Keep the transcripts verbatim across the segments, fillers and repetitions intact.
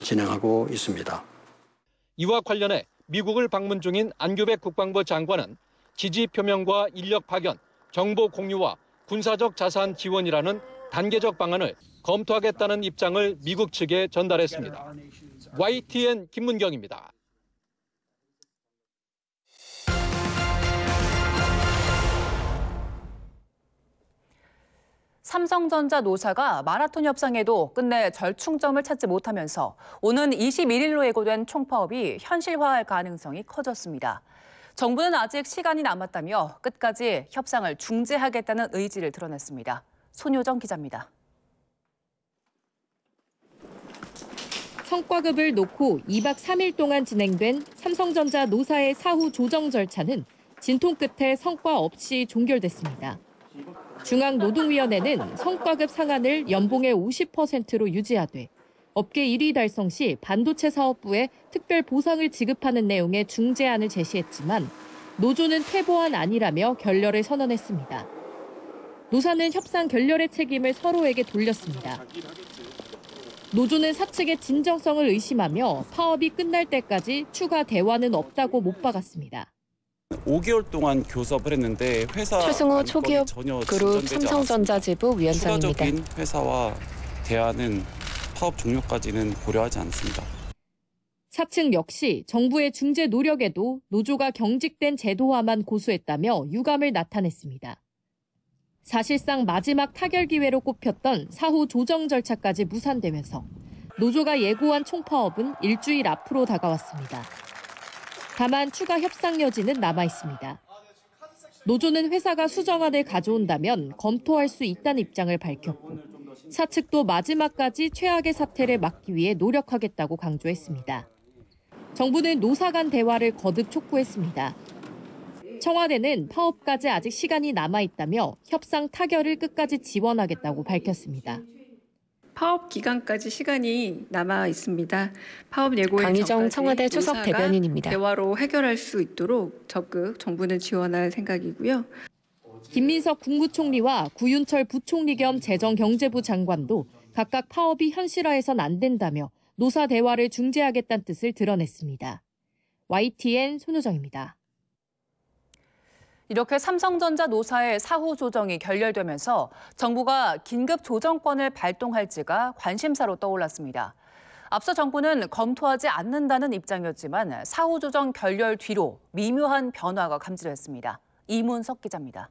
진행하고 있습니다. 이와 관련해 미국을 방문 중인 안규백 국방부 장관은 지지 표명과 인력 파견, 정보 공유와 군사적 자산 지원이라는 단계적 방안을 검토하겠다는 입장을 미국 측에 전달했습니다. 와이티엔 김문경입니다. 삼성전자 노사가 마라톤 협상에도 끝내 절충점을 찾지 못하면서 오는 이십일 일로 예고된 총파업이 현실화할 가능성이 커졌습니다. 정부는 아직 시간이 남았다며 끝까지 협상을 중재하겠다는 의지를 드러냈습니다. 손효정 기자입니다. 성과급을 놓고 이박 삼일 동안 진행된 삼성전자 노사의 사후 조정 절차는 진통 끝에 성과 없이 종결됐습니다. 중앙노동위원회는 성과급 상한을 연봉의 오십 퍼센트로 유지하되 업계 일 위 달성 시 반도체 사업부에 특별 보상을 지급하는 내용의 중재안을 제시했지만 노조는 퇴보안 아니라며 결렬을 선언했습니다. 노사는 협상 결렬의 책임을 서로에게 돌렸습니다. 노조는 사측의 진정성을 의심하며 파업이 끝날 때까지 추가 대화는 없다고 못 박았습니다. 오 개월 동안 교섭을 했는데 회사 최승호 초기업 그룹 삼성전자 지부 위원장입니다. 추가적인 회사와 대화는 파업 종료까지는 고려하지 않습니다. 사측 역시 정부의 중재 노력에도 노조가 경직된 제도화만 고수했다며 유감을 나타냈습니다. 사실상 마지막 타결 기회로 꼽혔던 사후 조정 절차까지 무산되면서 노조가 예고한 총파업은 일주일 앞으로 다가왔습니다. 다만 추가 협상 여지는 남아 있습니다. 노조는 회사가 수정안을 가져온다면 검토할 수 있다는 입장을 밝혔고 사측도 마지막까지 최악의 사태를 막기 위해 노력하겠다고 강조했습니다. 정부는 노사 간 대화를 거듭 촉구했습니다. 청와대는 파업까지 아직 시간이 남아 있다며 협상 타결을 끝까지 지원하겠다고 밝혔습니다. 파업 기간까지 시간이 남아 있습니다. 파업 예고일 강희정 청와대 수석 대변인입니다. 대화로 해결할 수 있도록 적극 정부는 지원할 생각이고요. 김민석 국무총리와 구윤철 부총리 겸 재정경제부 장관도 각각 파업이 현실화해선 안 된다며 노사 대화를 중재하겠다는 뜻을 드러냈습니다. 와이티엔 손효정입니다. 이렇게 삼성전자 노사의 사후 조정이 결렬되면서 정부가 긴급 조정권을 발동할지가 관심사로 떠올랐습니다. 앞서 정부는 검토하지 않는다는 입장이었지만 사후 조정 결렬 뒤로 미묘한 변화가 감지됐습니다. 이문석 기자입니다.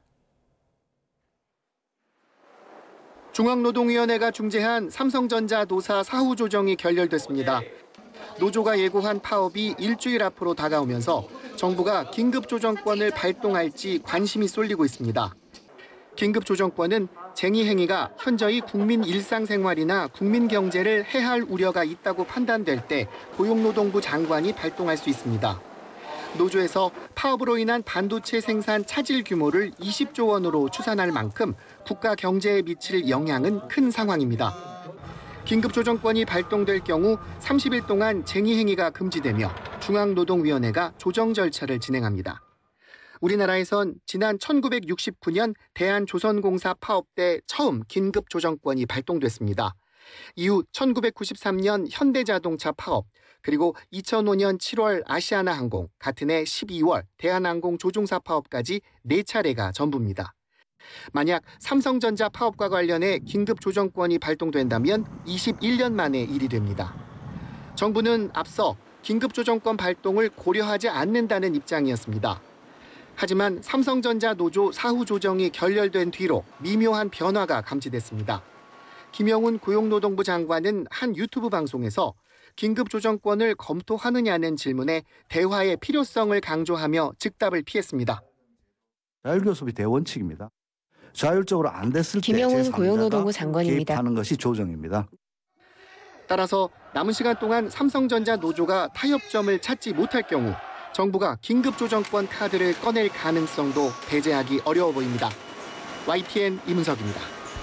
중앙노동위원회가 중재한 삼성전자 노사 사후 조정이 결렬됐습니다. 노조가 예고한 파업이 일주일 앞으로 다가오면서 정부가 긴급조정권을 발동할지 관심이 쏠리고 있습니다. 긴급조정권은 쟁의 행위가 현저히 국민 일상생활이나 국민 경제를 해할 우려가 있다고 판단될 때 고용노동부 장관이 발동할 수 있습니다. 노조에서 파업으로 인한 반도체 생산 차질 규모를 이십조 원으로 추산할 만큼 국가 경제에 미칠 영향은 큰 상황입니다. 긴급조정권이 발동될 경우 삼십 일 동안 쟁의 행위가 금지되며 중앙노동위원회가 조정 절차를 진행합니다. 우리나라에선 지난 천구백육십구 년 대한조선공사 파업 때 처음 긴급조정권이 발동됐습니다. 이후 천구백구십삼 년 현대자동차 파업, 그리고 이천오 년 칠월 아시아나항공, 같은 해 십이월 대한항공 조종사 파업까지 네 차례가 전부입니다. 만약 삼성전자 파업과 관련해 긴급조정권이 발동된다면 이십일 년 만의 일이 됩니다. 정부는 앞서 긴급조정권 발동을 고려하지 않는다는 입장이었습니다. 하지만 삼성전자 노조 사후 조정이 결렬된 뒤로 미묘한 변화가 감지됐습니다. 김영훈 고용노동부 장관은 한 유튜브 방송에서 긴급조정권을 검토하느냐는 질문에 대화의 필요성을 강조하며 즉답을 피했습니다. 자율교섭이 대원칙입니다. 자율적으로 안 됐을 때 김영훈 고용노동부 장관입니다. 개입하는 것이 조정입니다. 따라서 남은 시간 동안 삼성전자 노조가 타협점을 찾지 못할 경우 정부가 긴급조정권 카드를 꺼낼 가능성도 배제하기 어려워 보입니다. 와이티엔 이문석입니다.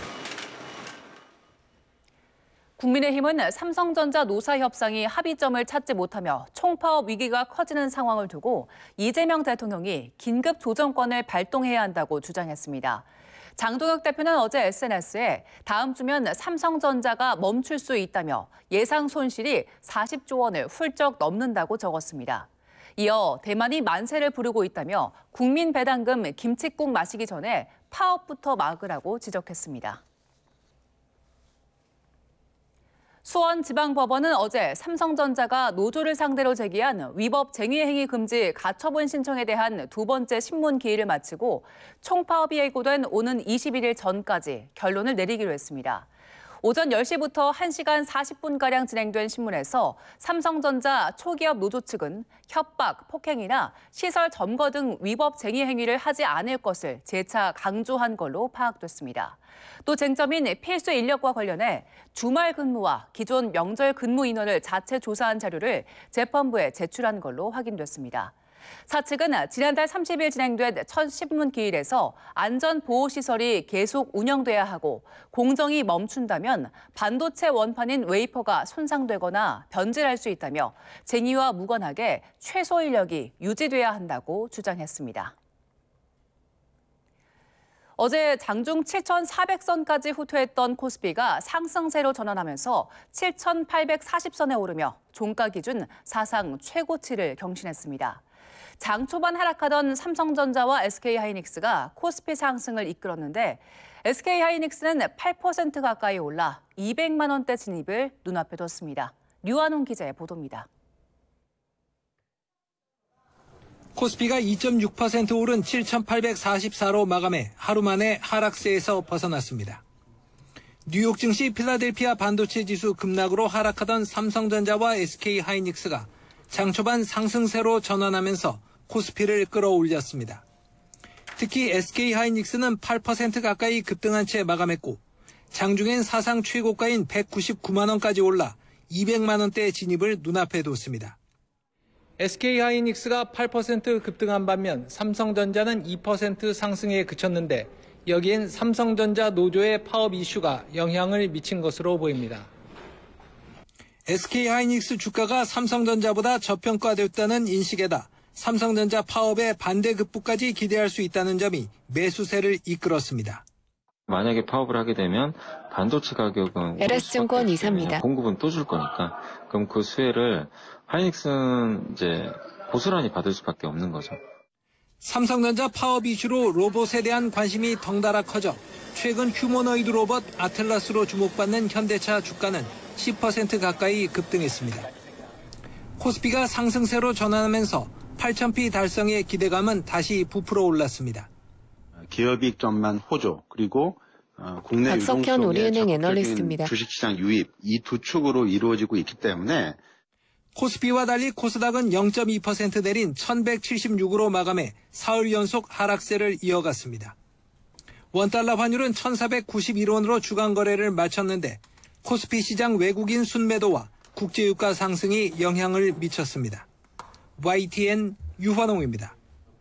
국민의힘은 삼성전자 노사 협상이 합의점을 찾지 못하며 총파업 위기가 커지는 상황을 두고 이재명 대통령이 긴급 조정권을 발동해야 한다고 주장했습니다. 장동혁 대표는 어제 에스엔에스에 다음 주면 삼성전자가 멈출 수 있다며 예상 손실이 사십조 원을 훌쩍 넘는다고 적었습니다. 이어 대만이 만세를 부르고 있다며 국민 배당금 김칫국 마시기 전에 파업부터 막으라고 지적했습니다. 수원지방법원은 어제 삼성전자가 노조를 상대로 제기한 위법 쟁의행위 금지 가처분 신청에 대한 두 번째 신문 기일을 마치고 총파업이 예고된 오는 이십일일 전까지 결론을 내리기로 했습니다. 오전 열 시부터 한 시간 사십 분가량 진행된 신문에서 삼성전자 초기업 노조 측은 협박, 폭행이나 시설 점거 등 위법 쟁의 행위를 하지 않을 것을 재차 강조한 걸로 파악됐습니다. 또 쟁점인 필수 인력과 관련해 주말 근무와 기존 명절 근무 인원을 자체 조사한 자료를 재판부에 제출한 걸로 확인됐습니다. 사측은 지난달 삼십일 진행된 첫 신문 기일에서 안전보호시설이 계속 운영돼야 하고 공정이 멈춘다면 반도체 원판인 웨이퍼가 손상되거나 변질할 수 있다며 쟁의와 무관하게 최소 인력이 유지돼야 한다고 주장했습니다. 어제 장중 칠천사백 선까지 후퇴했던 코스피가 상승세로 전환하면서 칠천팔백사십 선에 오르며 종가 기준 사상 최고치를 경신했습니다. 장 초반 하락하던 삼성전자와 에스케이하이닉스가 코스피 상승을 이끌었는데 에스케이하이닉스는 팔 퍼센트 가까이 올라 이백만 원대 진입을 눈앞에 뒀습니다. 류한웅 기자의 보도입니다. 코스피가 이 점 육 퍼센트 오른 칠천팔백사십사로 마감해 하루 만에 하락세에서 벗어났습니다. 뉴욕 증시 필라델피아 반도체 지수 급락으로 하락하던 삼성전자와 에스케이하이닉스가 장 초반 상승세로 전환하면서 코스피를 끌어올렸습니다. 특히 에스케이하이닉스는 팔 퍼센트 가까이 급등한 채 마감했고 장중엔 사상 최고가인 백구십구만 원까지 올라 이백만 원대 진입을 눈앞에 뒀습니다. 에스케이하이닉스가 팔 퍼센트 급등한 반면 삼성전자는 이 퍼센트 상승에 그쳤는데 여기엔 삼성전자 노조의 파업 이슈가 영향을 미친 것으로 보입니다. 에스케이하이닉스 주가가 삼성전자보다 저평가됐다는 인식에다 삼성전자 파업의 반대 급부까지 기대할 수 있다는 점이 매수세를 이끌었습니다. 만약에 파업을 하게 되면 반도체 가격은 엘에스증권 이사입니다. 공급은 또 줄 거니까 그럼 그 수혜를 하이닉스는 이제 고스란히 받을 수밖에 없는 거죠. 삼성전자 파업 이슈로 로봇에 대한 관심이 덩달아 커져 최근 휴머노이드 로봇 아틀라스로 주목받는 현대차 주가는 십 퍼센트 가까이 급등했습니다. 코스피가 상승세로 전환하면서 팔천 피 달성의 기대감은 다시 부풀어 올랐습니다. 기업이익 전망 호조 그리고 어, 국내 박석현 우리은행 애널리스트입니다. 주식시장 유입 이 두 축으로 이루어지고 있기 때문에 코스피와 달리 코스닥은 영 점 이 퍼센트 내린 천백칠십육으로 마감해 사흘 연속 하락세를 이어갔습니다. 원달러 환율은 천사백구십일 원으로 주간 거래를 마쳤는데 코스피 시장 외국인 순매도와 국제유가 상승이 영향을 미쳤습니다. 와이티엔 유환홍입니다.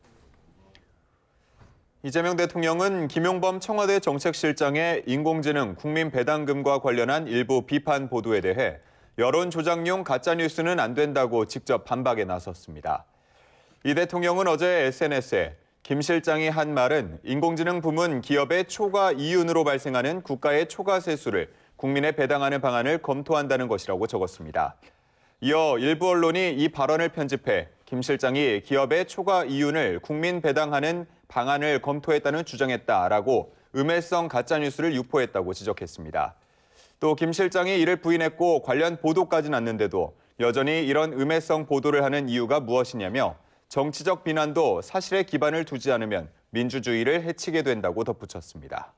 이재명 대통령은 김용범 청와대 정책실장의 인공지능 국민 배당금과 관련한 일부 비판 보도에 대해 여론 조작용 가짜뉴스는 안 된다고 직접 반박에 나섰습니다. 이 대통령은 어제 에스엔에스에 김 실장이 한 말은 인공지능 부문 기업의 초과 이윤으로 발생하는 국가의 초과 세수를 국민에 배당하는 방안을 검토한다는 것이라고 적었습니다. 이어 일부 언론이 이 발언을 편집해 김 실장이 기업의 초과 이윤을 국민 배당하는 방안을 검토했다는 주장했다라고 음해성 가짜뉴스를 유포했다고 지적했습니다. 또 김 실장이 이를 부인했고 관련 보도까지 났는데도 여전히 이런 음해성 보도를 하는 이유가 무엇이냐며 정치적 비난도 사실에 기반을 두지 않으면 민주주의를 해치게 된다고 덧붙였습니다.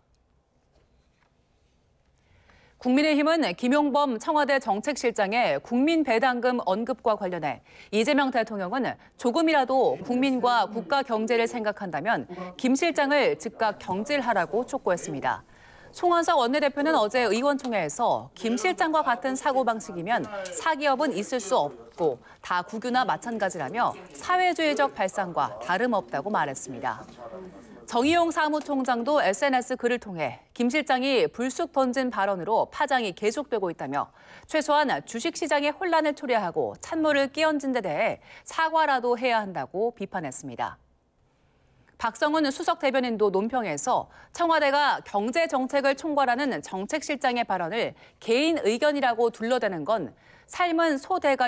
국민의힘은 김용범 청와대 정책실장의 국민 배당금 언급과 관련해 이재명 대통령은 조금이라도 국민과 국가 경제를 생각한다면 김 실장을 즉각 경질하라고 촉구했습니다. 송원석 원내대표는 어제 의원총회에서 김 실장과 같은 사고방식이면 사기업은 있을 수 없고 다 국유나 마찬가지라며 사회주의적 발상과 다름없다고 말했습니다. 정의용 사무총장도 에스엔에스 글을 통해 김 실장이 불쑥 던진 발언으로 파장이 계속되고 있다며 최소한 주식시장의 혼란을 초래하고 찬물을 끼얹은 데 대해 사과라도 해야 한다고 비판했습니다. 박성훈 수석 대변인도 논평에서 청와대가 경제 정책을 총괄하는 정책실장의 발언을 개인 의견이라고 둘러대는 건 삶은 소대가